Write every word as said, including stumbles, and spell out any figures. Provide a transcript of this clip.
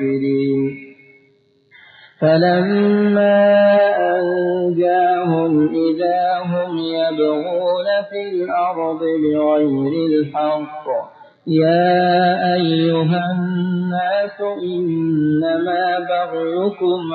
الكافرين فلما أنجاهم إذا هم يبغون في الأرض بغير الحق يا أيها الناس إنما بغيكم